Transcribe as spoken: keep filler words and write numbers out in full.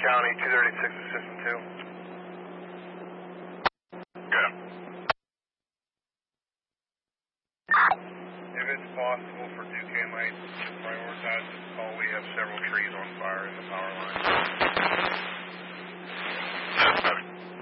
County, two thirty-six Assistant two. Good. If it's possible for Duquesne Lights to prioritize this call, we have several trees